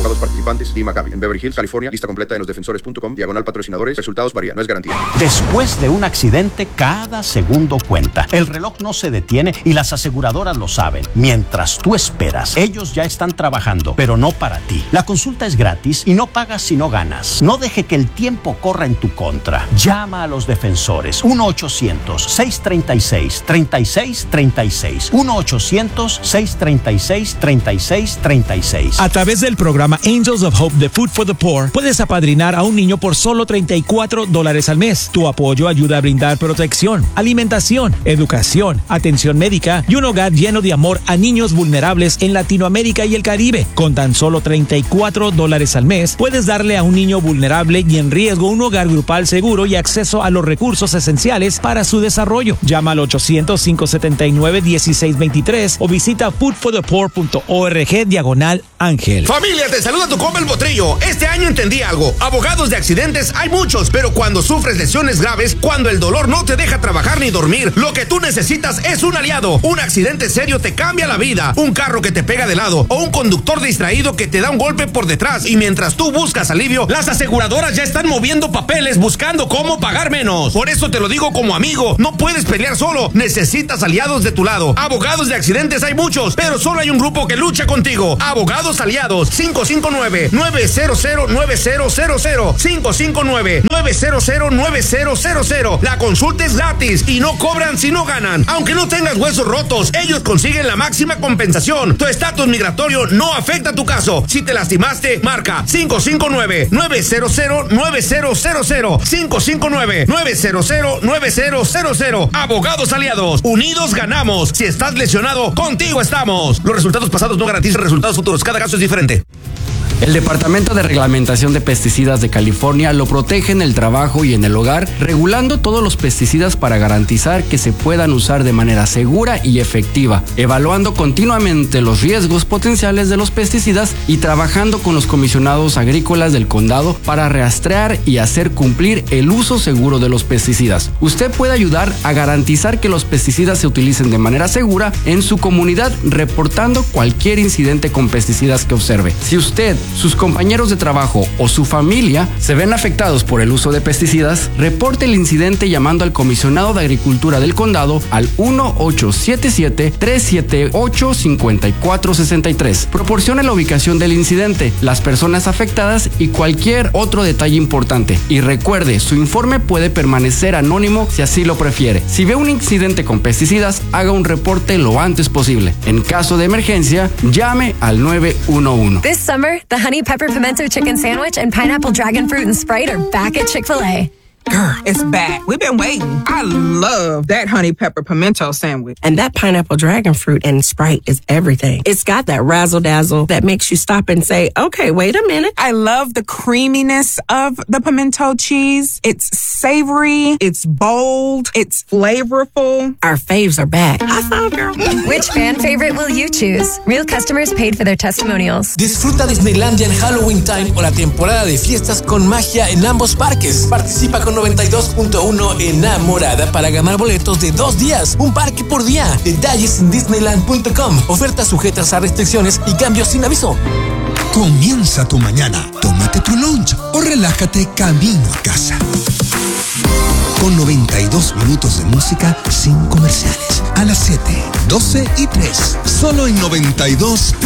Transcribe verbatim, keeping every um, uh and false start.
abogados participantes, Lee McGavin. En Beverly Hills, California. Lista completa en los defensores punto com. Diagonal patrocinadores. Resultados varían. No es garantía. Después de un accidente, cada segundo cuenta. El reloj no se detiene y las aseguradoras lo saben. Mientras tú esperas, ellos ya están trabajando, pero no para ti. La consulta es gratis y no pagas si no ganas. No deje que el tiempo corra en tu contra. Llama a los defensores. uno ochocientos, seiscientos treinta y seis, treinta y seis treinta y seis. uno ochocientos, seiscientos treinta y seis, treinta y seis treinta y seis. A través del programa Angels of Hope de Food for the Poor, puedes apadrinar a un niño por solo treinta y cuatro dólares al mes. Tu apoyo ayuda a brindar protección, alimentación, educación, atención médica y un hogar lleno de amor a niños vulnerables en Latinoamérica y el Caribe. Con tan solo treinta y cuatro dólares al mes, puedes darle a un niño vulnerable y en riesgo un hogar grupal seguro y acceso a los recursos esenciales para su desarrollo. Llama al ochocientos, cinco setenta y nueve, dieciséis veintitrés o visita food for the poor punto org diagonal ángel. Familia, te saluda tu compa el Botrillo. Este año entendí algo. Abogados de accidentes hay muchos, pero cuando sufres lesiones graves, cuando el dolor no te deja trabajar ni dormir, lo que tú necesitas es un aliado. Un accidente serio te cambia la vida. Un carro que te pega de lado o un conductor distraído que te da un golpe por detrás y mientras tú buscas alivio, las aseguradoras ya están moviendo papeles buscando cómo pagar menos. Por eso te lo digo como amigo, no puedes pelear solo, necesitas aliados de tu lado. Abogados de accidentes hay muchos, pero solo hay un grupo que lucha contigo. Abogados Aliados. Cinco cinco nueve, nueve cero cero, nueve cero cero cero. Cinco cinco nueve, nueve cero cero, nueve cero cero cero. La consulta es gratis y no cobran si no ganan. Aunque no tengas huesos rotos, ellos consiguen la máxima compensación. Tu estatus migratorio no afecta tu caso. Si te lastimaste, marca cinco cinco nueve, nueve cero cero, nueve cero cero cero. cinco cinco nueve, nueve cero cero, nueve cero cero cero. Abogados Aliados. Unidos ganamos. Si estás lesionado, contigo estamos. Los resultados pasados no garantizan resultados futuros. Cada caso es diferente. El Departamento de Reglamentación de Pesticidas de California lo protege en el trabajo y en el hogar, regulando todos los pesticidas para garantizar que se puedan usar de manera segura y efectiva, evaluando continuamente los riesgos potenciales de los pesticidas y trabajando con los comisionados agrícolas del condado para rastrear y hacer cumplir el uso seguro de los pesticidas. Usted puede ayudar a garantizar que los pesticidas se utilicen de manera segura en su comunidad, reportando cualquier incidente con pesticidas que observe. Si usted, sus compañeros de trabajo o su familia se ven afectados por el uso de pesticidas, reporte el incidente llamando al comisionado de Agricultura del condado al uno ocho siete siete, tres siete ocho, cinco cuatro seis tres. Proporcione la ubicación del incidente, las personas afectadas y cualquier otro detalle importante. Y recuerde, su informe puede permanecer anónimo si así lo prefiere. Si ve un incidente con pesticidas, haga un reporte lo antes posible. En caso de emergencia, llame al nueve uno uno. This summer, the Honey Pepper Pimento Chicken Sandwich and Pineapple Dragon Fruit and Sprite are back at Chick-fil-A. Girl, it's back. We've been waiting. I love that honey pepper pimento sandwich. And that pineapple dragon fruit and Sprite is everything. It's got that razzle dazzle that makes you stop and say, okay, wait a minute. I love the creaminess of the pimento cheese. It's savory. It's bold. It's flavorful. Our faves are back. I saw, girl. Which fan favorite will you choose? Real customers paid for their testimonials. Disfruta Disneylandia en Halloween Time o la temporada de fiestas con magia en ambos parques. Participa con noventa y dos punto uno enamorada para ganar boletos de dos días, un parque por día. Detalles en disneyland punto com. Ofertas sujetas a restricciones y cambios sin aviso. Comienza tu mañana, tómate tu lunch o relájate camino a casa. Con noventa y dos minutos de música sin comerciales. A las siete, doce y tres. Solo en noventa y dos punto uno.